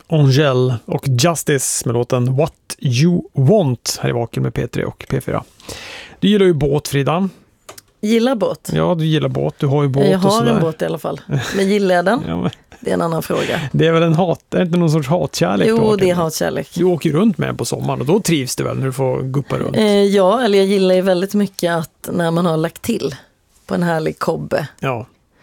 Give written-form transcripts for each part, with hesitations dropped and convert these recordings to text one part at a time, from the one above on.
Angel och Justice med låten What You Want här i Vaken med P3 och P4. Du gillar ju båt, Frida. Gillar båt? Ja, du gillar båt. Du har ju båt. Jag har och sådär. en båt i alla fall. Men gillar jag den? Ja, men... Det är en annan fråga. Det är väl är det inte någon sorts hatkärlek? Jo, det är hatkärlek. Du åker runt med den på sommaren och då trivs du väl när du får guppa runt? Ja, eller jag gillar ju väldigt mycket att när man har lagt till på en härlig kobbe. Ja.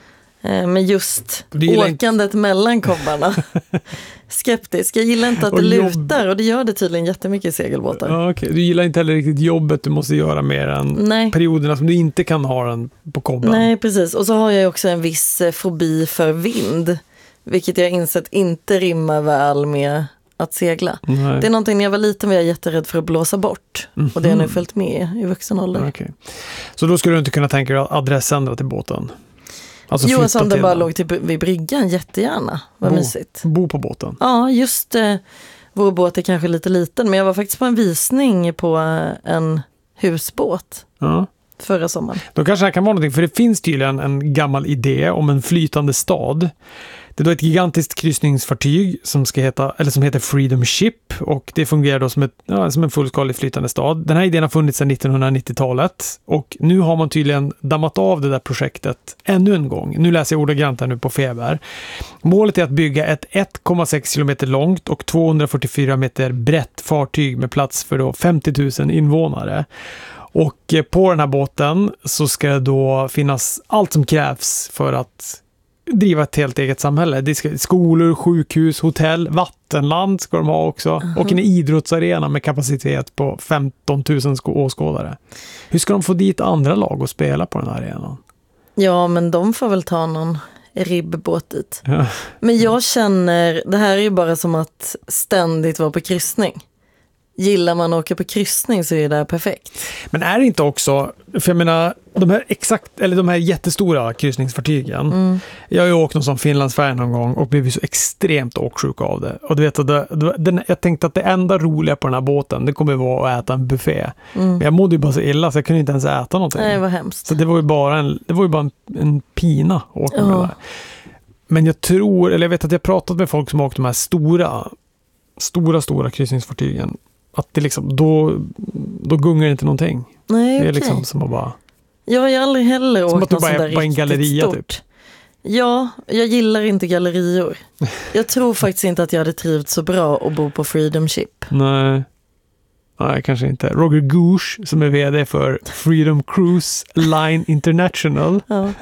Men just åkandet mellan kobbarna. Skeptisk. Jag gillar inte att det lutar och det gör det tydligen jättemycket i segelbåtar. Ja, okay. Du gillar inte heller riktigt jobbet du måste göra mer än perioderna som du inte kan ha den på kobben. Nej, precis. Och så har jag också en viss fobi för vind. Vilket jag insett inte rimmar väl med att segla. Nej. Det är någonting när jag var liten var jag jätterädd för att blåsa bort. Och det har nu följt med i vuxen ålder. Okay. Så då skulle du inte kunna tänka dig att adressändra till båten? Alltså som den bara låg vid bryggan, jättegärna. Vad mysigt. Bo på båten? Ja, just vår båt är kanske lite liten. Men jag var faktiskt på en visning på en husbåt förra sommaren. Då kanske det kan vara någonting, för det finns tydligen en gammal idé om en flytande stad. Det är då ett gigantiskt kryssningsfartyg som heter Freedom Ship och det fungerar då som en fullskalig flytande stad. Den här idén har funnits sedan 1990-talet och nu har man tydligen dammat av det där projektet ännu en gång. Nu läser jag ordagrant här nu på Feber. Målet är att bygga ett 1,6 kilometer långt och 244 meter brett fartyg med plats för då 50 000 invånare. Och på den här båten så ska det då finnas allt som krävs för att driva ett helt eget samhälle. Det ska skolor, sjukhus, hotell, vattenland ska de ha också. Och en idrottsarena med kapacitet på 15 000 åskådare. Hur ska de få dit andra lag att spela på den här arenan? Ja, men de får väl ta någon ribbåt dit. Ja. Men jag känner, det här är ju bara som att ständigt vara på kryssning. Gillar man att åka på kryssning så är det perfekt. Men är det inte också, för jag menar, de här jättestora kryssningsfartygen. Jag har ju åkt någon som Finlandsfärja någon gång och blivit så extremt åksjuk av det. Och du vet, jag tänkte att det enda roliga på den här båten, det kommer vara att äta en buffé. Men jag mådde ju bara så illa så jag kunde inte ens äta någonting. Nej, det var hemskt. Så det var ju bara en pina att åka med där. Men jag vet att jag pratat med folk som har åkt de här stora kryssningsfartygen. Att det liksom, då gungar det inte någonting. Nej, det är liksom som att bara... Jag har aldrig heller åkt något sånt där riktigt en galleria, stort. Typ. Ja, jag gillar inte gallerior. Jag tror faktiskt inte att jag hade trivts så bra att bo på Freedom Ship. Nej, kanske inte. Roger Gooch som är vd för Freedom Cruise Line International.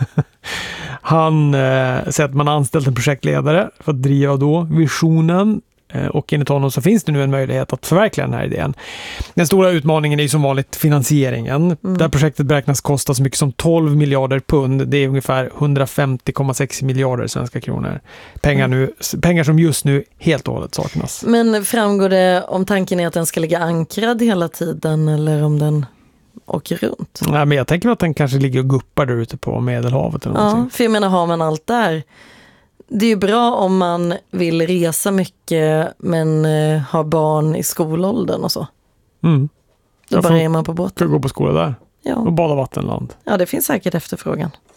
Han säger att man har anställt en projektledare för att driva då visionen. Och enligt honom så finns det nu en möjlighet att förverkliga den här idén. Den stora utmaningen är ju som vanligt finansieringen. Där projektet beräknas kosta så mycket som 12 miljarder pund. Det är ungefär 150,6 miljarder svenska kronor. Pengar som just nu helt och hållet saknas. Men framgår det om tanken är att den ska ligga ankrad hela tiden eller om den åker runt? Nej, men jag tänker att den kanske ligger och guppar där ute på Medelhavet eller någonting. Ja, för jag menar, har man allt där. Det är ju bra om man vill resa mycket men har barn i skolåldern och så. Då bara är man på båten. Ska gå på skola där och bada vattenland. Ja, det finns säkert efterfrågan.